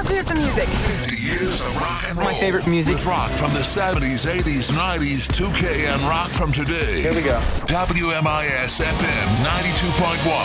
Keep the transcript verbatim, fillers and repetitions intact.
Let's hear some music. fifty years of rock and roll. My favorite music. With rock from the seventies, eighties, nineties, two K, and rock from today. Here we go. W M I S F M ninety-two point one.